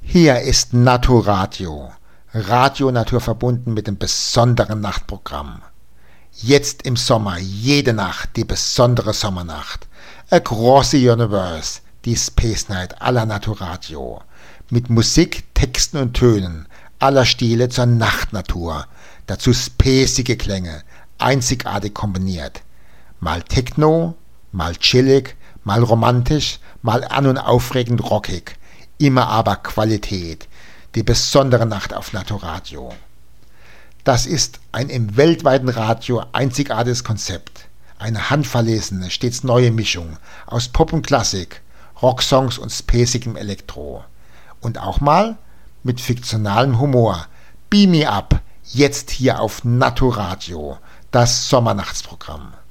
Hier ist Naturadio, Radio Natur verbunden mit dem besonderen Nachtprogramm. Jetzt im Sommer, jede Nacht, die besondere Sommernacht. Across the Universe, die Space Night aller Naturadio. Mit Musik, Texten und Tönen aller Stile zur Nachtnatur. Dazu spacige Klänge, einzigartig kombiniert. Mal Techno, mal chillig, mal romantisch, mal an- und aufregend rockig. Immer aber Qualität, die besondere Nacht auf Naturadio. Das ist ein im weltweiten Radio einzigartiges Konzept. Eine handverlesene, stets neue Mischung aus Pop und Klassik, Rocksongs und spacigem Elektro. Und auch mal mit fiktionalem Humor. Beam me up, jetzt hier auf Naturadio, das Sommernachtsprogramm.